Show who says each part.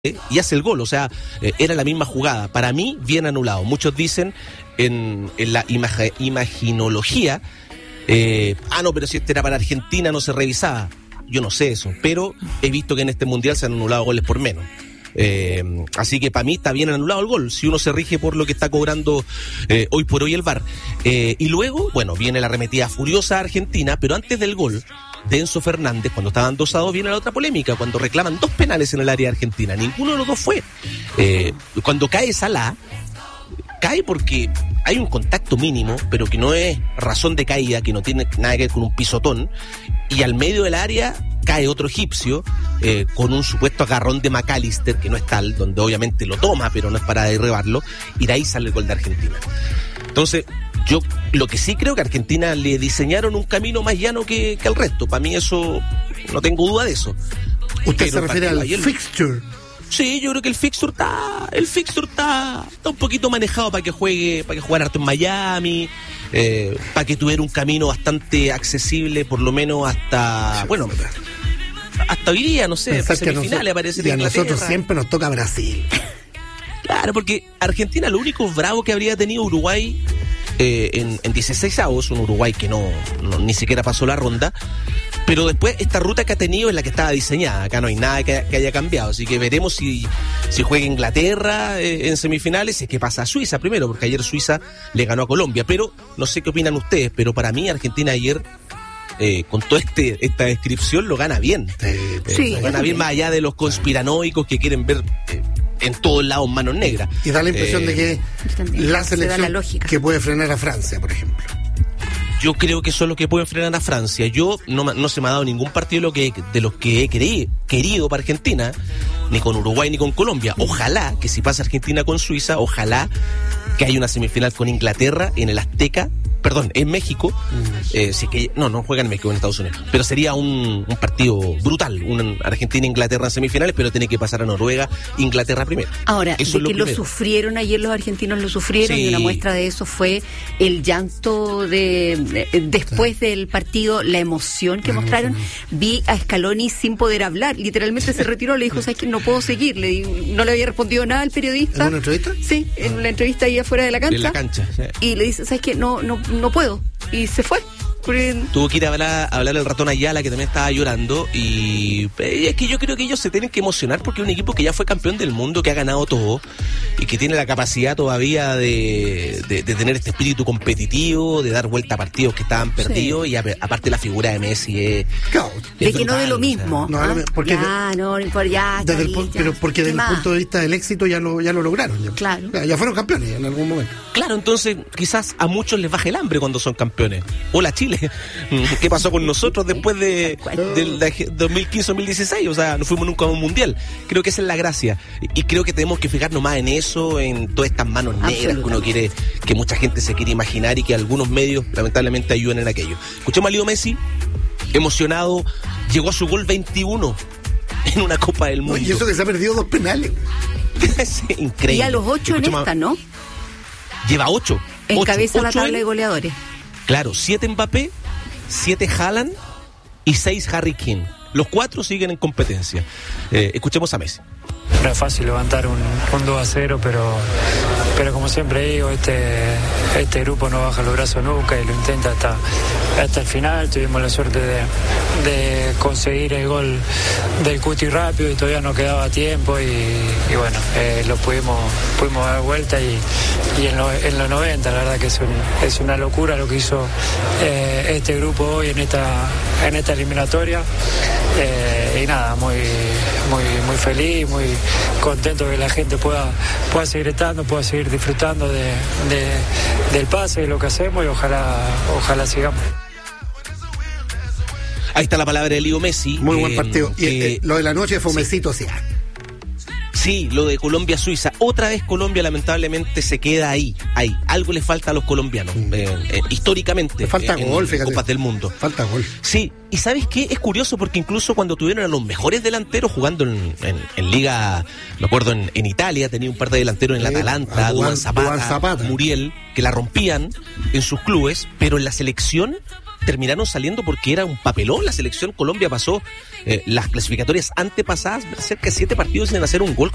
Speaker 1: y hace el gol, o sea, era la misma jugada. Para mí, bien anulado. Muchos dicen en la imaginología, no, pero si este era para Argentina no se revisaba. Yo no sé eso, pero he visto que en este mundial se han anulado goles por menos. Así que para mí está bien anulado el gol, si uno se rige por lo que está cobrando hoy por hoy el VAR. Y luego, bueno, viene la arremetida furiosa a Argentina, pero antes del gol de Enzo Fernández, cuando estaban 2-2, viene la otra polémica, cuando reclaman 2 penales en el área argentina. Ninguno de los dos fue. Cuando cae Salah, cae porque hay un contacto mínimo, pero que no es razón de caída, que no tiene nada que ver con un pisotón, y al medio del área cae otro egipcio con un supuesto agarrón de McAllister, que no es tal, donde obviamente lo toma, pero no es para derribarlo, y de ahí sale el gol de Argentina. Entonces, yo lo que sí creo que a Argentina le diseñaron un camino más llano que al resto. Para mí eso, no tengo duda de eso.
Speaker 2: ¿Usted se refiere al fixture?
Speaker 1: Sí, yo creo que el fixture está un poquito manejado para que jugara harto en Miami, para que tuviera un camino bastante accesible, por lo menos hasta hoy día, no sé, semifinales aparece en Inglaterra.
Speaker 2: Y a nosotros siempre nos toca Brasil.
Speaker 1: Claro, porque Argentina, lo único bravo que habría tenido Uruguay en 16avos, un Uruguay que no ni siquiera pasó la ronda, pero después esta ruta que ha tenido es la que estaba diseñada. Acá no hay nada que haya cambiado, así que veremos si juega Inglaterra en semifinales, es que pasa a Suiza primero, porque ayer Suiza le ganó a Colombia. Pero no sé qué opinan ustedes, pero para mí Argentina ayer, con toda esta descripción, lo gana bien. Lo gana bien, más allá de los conspiranoicos que quieren ver en todos lados manos negras.
Speaker 2: Y da la impresión de que la selección que puede frenar a Francia, por ejemplo.
Speaker 1: Yo creo que son los que pueden frenar a Francia. Yo no se me ha dado ningún partido de los que he querido para Argentina, ni con Uruguay ni con Colombia. Ojalá que si pasa Argentina con Suiza, ojalá que haya una semifinal con Inglaterra en el Azteca, en México. Si que no juegan en México, en Estados Unidos, pero sería un partido brutal, un Argentina-Inglaterra en semifinales, pero tiene que pasar a Noruega, Inglaterra primero.
Speaker 3: Ahora, eso de que lo sufrieron ayer, los argentinos lo sufrieron, sí. Y una muestra de eso fue el llanto después del partido, la emoción que mostraron. Vi a Scaloni sin poder hablar, literalmente se retiró, le dijo, ¿sabes qué? No puedo seguir, no le había respondido nada al periodista.
Speaker 2: ¿En una entrevista?
Speaker 3: Sí, en la entrevista ahí afuera de la cancha.
Speaker 1: En la cancha, sí.
Speaker 3: Y le dice, ¿sabes qué? No puedo. Y se fue.
Speaker 1: Tuvo que ir a hablar el ratón Ayala, que también estaba llorando, y es que yo creo que ellos se tienen que emocionar porque es un equipo que ya fue campeón del mundo, que ha ganado todo y que tiene la capacidad todavía de tener este espíritu competitivo, de dar vuelta a partidos que estaban perdidos, sí. Y aparte la figura de Messi es
Speaker 3: de que no de lo mismo.
Speaker 2: Porque porque desde el punto de vista del éxito ya lo lograron.
Speaker 3: Claro.
Speaker 2: Ya fueron campeones en algún momento.
Speaker 1: Claro, entonces quizás a muchos les baje el hambre cuando son campeones. Hola Chile, ¿qué pasó con nosotros después del 2015-2016? O sea, no fuimos nunca a un mundial. Creo que esa es la gracia, y creo que tenemos que fijarnos más en eso, en todas estas manos negras que uno quiere, que mucha gente se quiere imaginar y que algunos medios lamentablemente ayudan en aquello. Escuchamos a Leo Messi, emocionado, llegó a su gol 21 en una Copa del Mundo.
Speaker 2: Y eso que se ha perdido 2 penales.
Speaker 1: Es increíble.
Speaker 3: Y a los 8 en esta, ¿no?
Speaker 1: Lleva 8.
Speaker 3: Encabeza la tabla de goleadores.
Speaker 1: Claro, 7 Mbappé, 7 Haaland y 6 Harry Kane. Los 4 siguen en competencia. Escuchemos a Messi.
Speaker 4: No es fácil levantar un 2-0, pero como siempre digo, este grupo no baja los brazos nunca y lo intenta hasta el final. Tuvimos la suerte de conseguir el gol del Cuti rápido y todavía no quedaba tiempo y bueno, lo pudimos dar vuelta y en los 90 la verdad que es una locura lo que hizo este grupo hoy en esta eliminatoria. Y nada, muy feliz, muy contento que la gente pueda seguir estando, pueda seguir disfrutando del pase, de lo que hacemos, y ojalá sigamos.
Speaker 1: Ahí está la palabra de Leo Messi.
Speaker 2: Muy buen partido. Y lo de la noche fue Mesito, sí.
Speaker 1: Sí, lo de Colombia-Suiza. Otra vez Colombia lamentablemente se queda ahí. Algo le falta a los colombianos, históricamente.
Speaker 2: Le falta gol, fíjate.
Speaker 1: Copas del Mundo.
Speaker 2: Falta gol.
Speaker 1: Sí, y ¿sabes qué? Es curioso porque incluso cuando tuvieron a los mejores delanteros jugando en Liga, me acuerdo en Italia, tenía un par de delanteros en la Atalanta, Duván Zapata, Muriel, que la rompían en sus clubes, pero en la selección terminaron saliendo porque era un papelón. La selección Colombia pasó las clasificatorias antepasadas cerca de 7 partidos sin hacer un gol